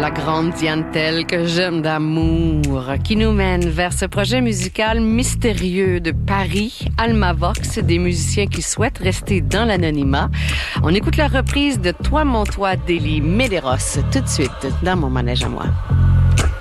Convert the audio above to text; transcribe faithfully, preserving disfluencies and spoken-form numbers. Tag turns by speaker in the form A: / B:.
A: la grande Diane Tell que j'aime d'amour, qui nous mène vers ce projet musical mystérieux de Paris, Almavox, des musiciens qui souhaitent rester dans l'anonymat. On écoute la reprise de Toi mon toi d'Élie Medeiros tout de suite dans Mon manège à moi.